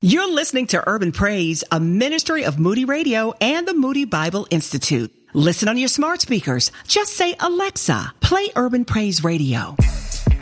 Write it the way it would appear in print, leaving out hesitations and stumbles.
You're listening to Urban Praise, a ministry of Moody Radio and the Moody Bible Institute. Listen on your smart speakers. Just say, Alexa, play Urban Praise Radio.